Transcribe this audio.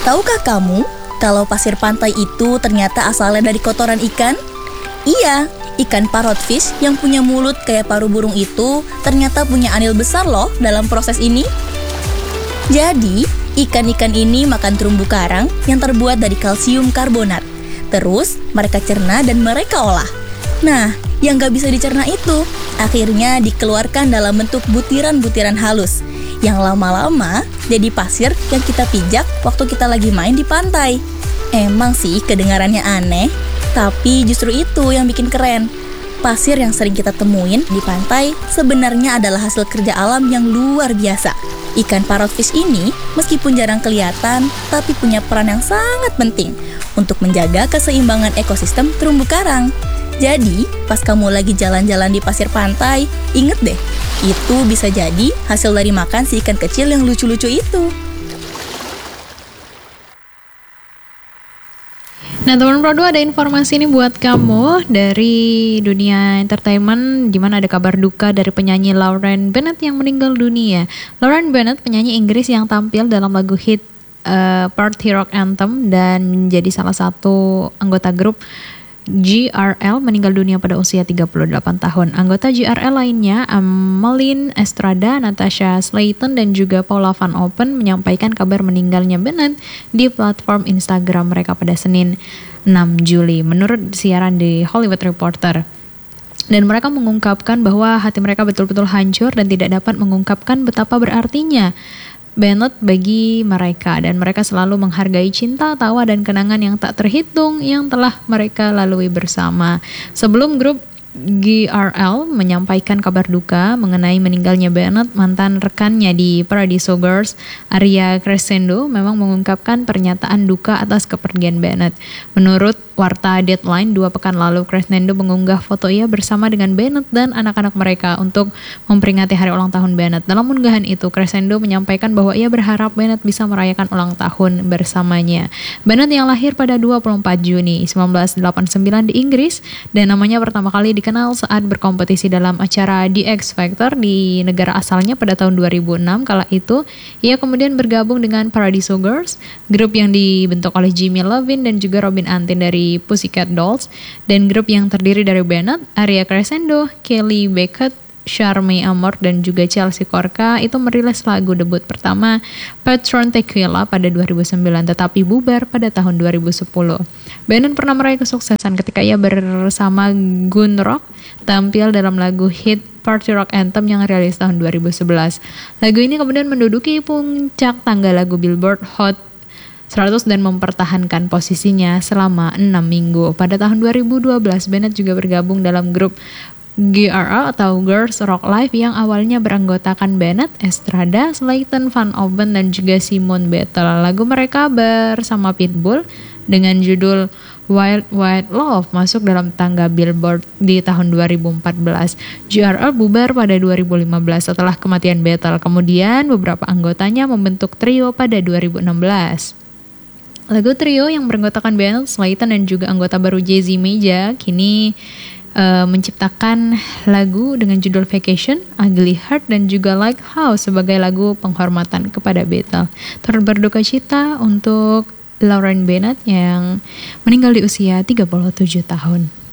Tahukah kamu kalau pasir pantai itu ternyata asalnya dari kotoran ikan? Iya, ikan parrotfish yang punya mulut kayak paru burung itu ternyata punya andil besar loh dalam proses ini. Jadi, ikan-ikan ini makan terumbu karang yang terbuat dari kalsium karbonat. Terus, mereka cerna dan mereka olah. Nah, yang gak bisa dicerna itu akhirnya dikeluarkan dalam bentuk butiran-butiran halus yang lama-lama jadi pasir yang kita pijak waktu kita lagi main di pantai. Emang sih kedengarannya aneh, tapi justru itu yang bikin keren. Pasir yang sering kita temuin di pantai sebenarnya adalah hasil kerja alam yang luar biasa. Ikan parrotfish ini meskipun jarang kelihatan, tapi punya peran yang sangat penting untuk menjaga keseimbangan ekosistem terumbu karang. Jadi, pas kamu lagi jalan-jalan di pasir pantai, inget deh, itu bisa jadi hasil dari makan si ikan kecil yang lucu-lucu itu. Nah, teman Prodo, ada informasi nih buat kamu dari dunia entertainment, di mana ada kabar duka dari penyanyi Lauren Bennett yang meninggal dunia. Lauren Bennett, penyanyi Inggris yang tampil dalam lagu hit Party Rock Anthem dan menjadi salah satu anggota grup GRL, meninggal dunia pada usia 38 tahun. Anggota GRL lainnya, Ameline Estrada, Natasha Slayton, dan juga Paula Van Open menyampaikan kabar meninggalnya Bennett di platform Instagram mereka pada Senin 6 Juli, menurut siaran di Hollywood Reporter. Dan mereka mengungkapkan bahwa hati mereka betul-betul hancur dan tidak dapat mengungkapkan betapa berartinya Bennett bagi mereka, dan mereka selalu menghargai cinta, tawa, dan kenangan yang tak terhitung yang telah mereka lalui bersama. Sebelum grup GRL menyampaikan kabar duka mengenai meninggalnya Bennett, mantan rekannya di Paradiso Girls, Aria Crescendo, memang mengungkapkan pernyataan duka atas kepergian Bennett. Menurut warta Deadline, 2 pekan lalu Crescendo mengunggah foto ia bersama dengan Bennett dan anak-anak mereka untuk memperingati hari ulang tahun Bennett. Dalam unggahan itu, Crescendo menyampaikan bahwa ia berharap Bennett bisa merayakan ulang tahun bersamanya. Bennett yang lahir pada 24 Juni 1989 di Inggris dan namanya pertama kali dikenal saat berkompetisi dalam acara The X Factor di negara asalnya pada tahun 2006. Kala itu, ia kemudian bergabung dengan Paradiso Girls, grup yang dibentuk oleh Jimmy Iovine dan juga Robin Antin dari Pussycat Dolls, dan grup yang terdiri dari Bennett, Aria Crescendo, Kelly Beckett, Charmy Amor, dan juga Chelsea Korka itu merilis lagu debut pertama Patron Tequila pada 2009, tetapi bubar pada tahun 2010. Bennett pernah meraih kesuksesan ketika ia bersama Gun Rock tampil dalam lagu hit Party Rock Anthem yang rilis tahun 2011. Lagu ini kemudian menduduki puncak tangga lagu Billboard Hot 100 dan mempertahankan posisinya selama 6 minggu. Pada tahun 2012, Bennett juga bergabung dalam grup GRL atau Girls Rock Live yang awalnya beranggotakan Bennett, Estrada, Slayton, Van Oven, dan juga Simone Battle. Lagu mereka bersama Pitbull dengan judul Wild Wild Love masuk dalam tangga Billboard di tahun 2014. GRL bubar pada 2015 setelah kematian Battle. Kemudian beberapa anggotanya membentuk trio pada 2016. Lagu trio yang beranggotakan Bennett, Slayton, dan juga anggota baru Jay-Z Meja kini menciptakan lagu dengan judul Vacation, Ugly Heart, dan juga Like House sebagai lagu penghormatan kepada Battle. Turut berduka cita untuk Lauren Bennett yang meninggal di usia 37 tahun.